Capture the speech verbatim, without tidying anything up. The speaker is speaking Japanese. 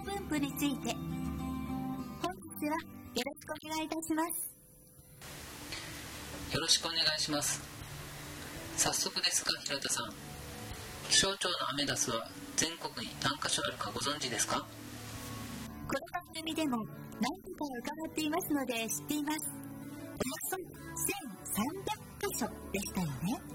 分布について、本日はよろしくお願いいたします。 よろしくお願いします。早速ですが平田さん、気象庁のアメダスは全国に何カ所あるかご存知ですか？ この番組でも何度か伺っていますので知っています。およそせんさんびゃくかしょでしたよね。